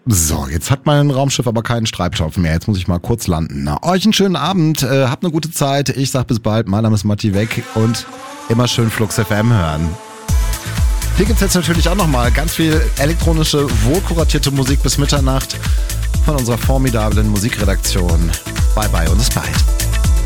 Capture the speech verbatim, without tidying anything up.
So, jetzt hat mein Raumschiff aber keinen Treibstoff mehr. Jetzt muss ich mal kurz landen. Na, euch einen schönen Abend, äh, habt eine gute Zeit. Ich sag bis bald. Mein Name ist Matti Weg und immer schön Flux F M hören. Hier gibt's jetzt natürlich auch nochmal ganz viel elektronische, wohlkuratierte Musik bis Mitternacht von unserer formidablen Musikredaktion. Bye bye und bis bald.